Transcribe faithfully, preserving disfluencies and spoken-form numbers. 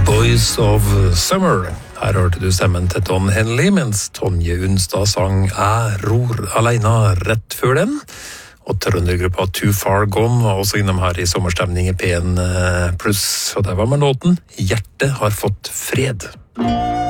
Boys of Summer. Her hørte du stemmen til Don Henley, mens Tonje Unstad sang «Jeg ror alene» rett før den. Og trøndergruppa Too Far Gone var også innom her i sommerstemning i P en pluss. Og der var med låten «Hjertet har fått fred».